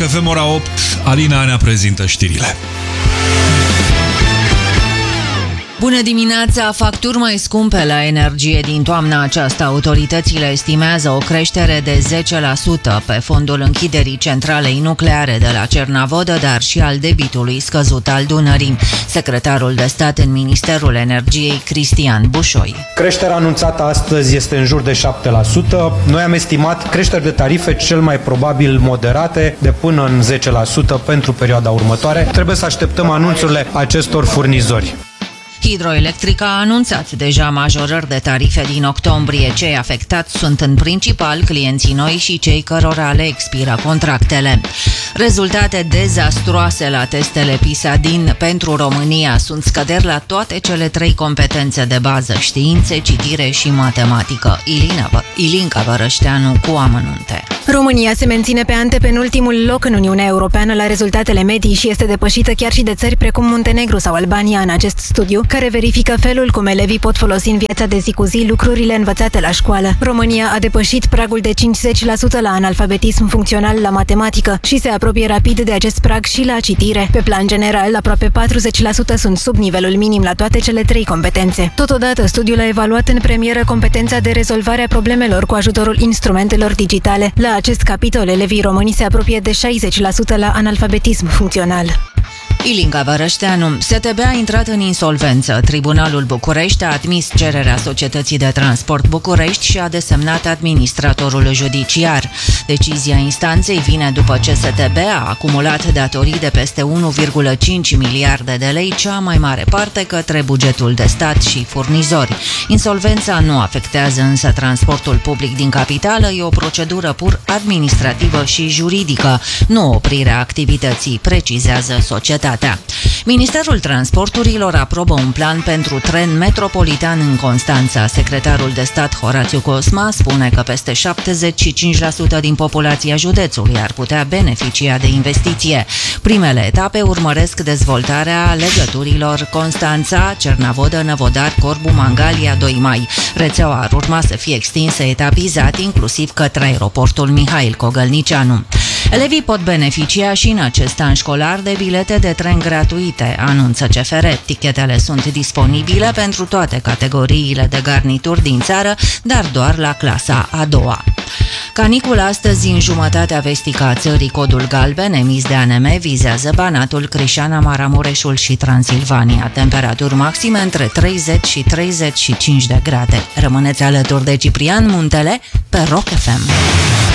FM, ora 8, Alina ne prezintă știrile. Bună dimineața! Facturi mai scumpe la energie din toamna aceasta. Autoritățile estimează o creștere de 10% pe fondul închiderii centralei nucleare de la Cernavodă, dar și al debitului scăzut al Dunării. Secretarul de stat în Ministerul Energiei, Cristian Bușoi. Creșterea anunțată astăzi este în jur de 7%. Noi am estimat creșteri de tarife cel mai probabil moderate, de până în 10% pentru perioada următoare. Trebuie să așteptăm anunțurile acestor furnizori. Hidroelectrica a anunțat deja majorări de tarife din octombrie. Cei afectați sunt în principal clienții noi și cei cărora le expiră contractele. Rezultate dezastruoase la testele PISA pentru România. Sunt scăderi la toate cele 3 competențe de bază: științe, citire și matematică. Ilinca Vărășteanu cu amănunte. România se menține pe antepenultimul loc în Uniunea Europeană la rezultatele medii și este depășită chiar și de țări precum Muntenegru sau Albania în acest studiu, care verifică felul cum elevii pot folosi în viața de zi cu zi lucrurile învățate la școală. România a depășit pragul de 50% la analfabetism funcțional la matematică și se apropie rapid de acest prag și la citire. Pe plan general, aproape 40% sunt sub nivelul minim la toate cele 3 competențe. Totodată, studiul a evaluat în premieră competența de rezolvare a problemelor cu ajutorul instrumentelor digitale. La acest capitol, elevii români se apropie de 60% la analfabetism funcțional. Ilinca Vărășteanu. STB a intrat în insolvență. Tribunalul București a admis cererea Societății de Transport București și a desemnat administratorul judiciar. Decizia instanței vine după ce STB a acumulat datorii de peste 1,5 miliarde de lei, cea mai mare parte către bugetul de stat și furnizori. Insolvența nu afectează însă transportul public din capitală, e o procedură pur administrativă și juridică, nu oprirea activității, precizează societatea. Ministerul Transporturilor aprobă un plan pentru tren metropolitan în Constanța. Secretarul de stat Horațiu Cosma spune că peste 75% din populația județului ar putea beneficia de investiție. Primele etape urmăresc dezvoltarea legăturilor Constanța, Cernavodă, Năvodar, Corbu, Mangalia, 2 Mai. Rețeaua ar urma să fie extinsă etapizat, inclusiv către aeroportul Mihail Cogălnicianu. Elevii pot beneficia și în acest an școlar de bilete de tren gratuite, anunță CFR. Tichetele sunt disponibile pentru toate categoriile de garnituri din țară, dar doar la clasa a 2-a. Canicul astăzi în jumătatea vestică a țării. Codul galben emis de ANM vizează Banatul, Crișana, Maramureșul și Transilvania. Temperaturi maxime între 30 și 35 de grade. Rămâneți alături de Ciprian Muntele pe Rock FM.